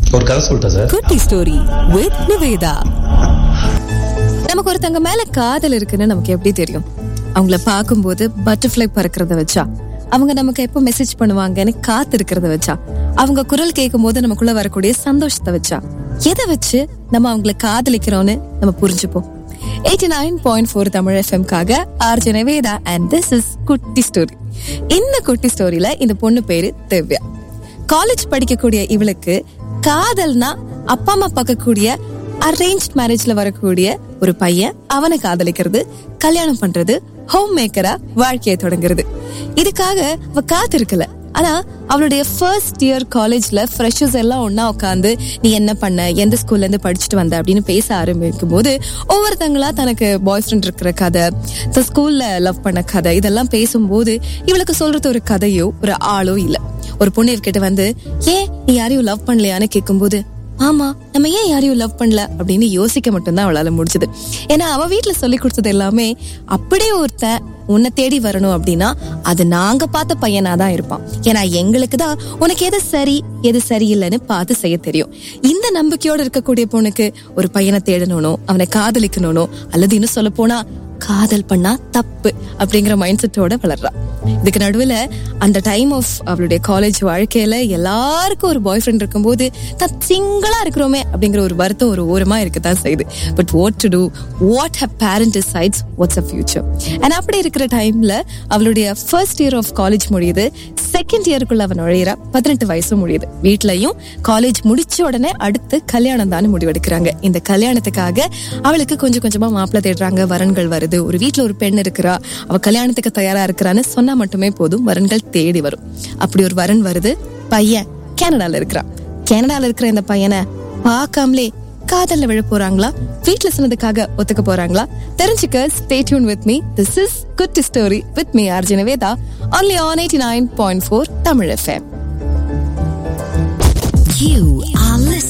ஒரு கதை சொல்லிட்டேன் சார். குட்டி ஸ்டோரி வித் நிவேதா. நமக்கு ஒருத்தங்க மேல காதல் இருக்குன்னு நமக்கு எப்படி தெரியும்? அவங்கள பார்க்கும்போது பட்டர்ஃப்ளை பறக்கிறத வச்சா, அவங்க நமக்கு எப்ப மெசேஜ் பண்ணுவாங்கன்னு காத்து இருக்கிறத வச்சா, அவங்க குரல் கேட்கும் போது நமக்குள்ள வரக்கூடிய சந்தோஷத்தை வச்சா, எதை வச்சு நம்ம அவங்கள காதலிக்கிறோம்னு நம்ம புரிஞ்சுப்போம். 89.4 Tamil எஃப்எம்காக RJ Nivetha and this is குட்டி ஸ்டோரி. இந்த குட்டி ஸ்டோரியில இந்த பொண்ணு பேரு திவ்யா. காலேஜ் படிக்கக்கூடிய இவளுக்கு காதல்னா அப்பா அம்மா பார்க்கக்கூடிய அரேஞ்ச் மேரேஜ்ல வரக்கூடிய ஒரு பையன், அவனை காதலிக்கிறது, கல்யாணம் பண்றது, ஹோம் மேக்கரா வாழ்க்கையை தொடங்குறது. இதுக்காக அவ காத்திருக்கல. ஆனா அவளுடைய ஃபர்ஸ்ட் இயர் காலேஜ்ல ஃப்ரெஷர்ஸ் எல்லாம் ஒன்னா உட்காந்து நீ என்ன பண்ண, எந்த ஸ்கூல்ல இருந்து படிச்சுட்டு வந்த அப்படின்னு பேச ஆரம்பிக்கும் போது ஒவ்வொருத்தங்களா தனக்கு பாய் ஃப்ரெண்ட் இருக்கிற கதை, ஸ்கூல்ல லவ் பண்ண கதை, இதெல்லாம் பேசும்போது இவளுக்கு சொல்றது ஒரு கதையோ ஒரு ஆளோ இல்ல. ஒரு பொண்ணு இவகிட்ட வந்து ஏன் நீ யாரையும் லவ் பண்ணலையான்னு கேட்கும்போது, ஆமா நம்ம ஏன் யாரையும் லவ் பண்ணல அப்படின்னு யோசிக்க மட்டும்தான் அவளால முடிஞ்சது. ஏன்னா அவ வீட்டுல சொல்லி கொடுத்தது எல்லாமே, அப்படியே ஒருத்தன் உன்னை தேடி வரணும் அப்படின்னா அது நாங்க பார்த்த பையனாதான் இருப்பான். ஏன்னா எங்களுக்கு தான் உனக்கு எது சரி எது சரியில்லைன்னு பார்த்து செய்ய தெரியும். இந்த நம்பிக்கையோட இருக்கக்கூடிய பொண்ணுக்கு ஒரு பையனை தேடணும், அவனை காதலிக்கணும், அல்லது இன்னும் சொல்ல போனா காதல் பண்ணா தப்பு அப்படிங்கிற மைண்ட் செட்டோட வளர்றா. இதுக்கு நடுவுல அந்த டைம் ஆஃப் அவளுடைய காலேஜ் வாழ்க்கையில எல்லாருக்கும் ஒரு பாய் ஃப்ரெண்ட் இருக்கும்போது தான் சிங்கிளா இருக்கிறோமே அப்படிங்கிற ஒரு வருத்தம் ஒரு ஓரமா இருக்கத்தான் செய்யுது. But what to two, what her parent decides, what's a future. And அப்படி இருக்கிற டைம்ல அவளுடைய ஃபர்ஸ்ட் இயர் ஆஃப் காலேஜ் முடியுது. செகண்ட் இயருக்குள்ள அவன் நுழையிறா. 18 வயசும் முடியுது. வீட்லயும் காலேஜ் முடிச்ச உடனே அடுத்து கல்யாணம் தான் முடிவெடுக்கிறாங்க. இந்த கல்யாணத்துக்காக அவளுக்கு கொஞ்சம் கொஞ்சமா மாப்பிள்ளை தேடுறாங்க, வரன்கள் வருது. ஒரு வீட்டுல ஒரு பெண் இருக்கிறா, அவ கல்யாணத்துக்கு தயாரா இருக்கிறான்னு சொன்னா மட்டுமே போதும், வரன்கள் தேடி வரும். அப்படி ஒரு வரன் வருது. பையன் கனடால இருக்கிறான். கனடால இருக்கிற இந்த பையனை பார்க்காமலே காதல்ல விழ போறாங்களா, வீட்டுல சொன்னதுக்காக ஒத்துக்க போறாங்களா? தெரிஞ்சுக்க stay tuned with me. This is Kutti Story with me RJ Niveda only on 89.4 Tamil FM. You are listening